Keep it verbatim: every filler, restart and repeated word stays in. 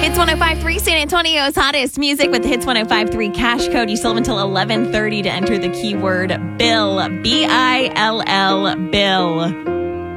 Hits one oh five point three, San Antonio's hottest music with the Hits one oh five point three cash code. You still have until eleven thirty to enter the keyword Bill. B I L L, Bill.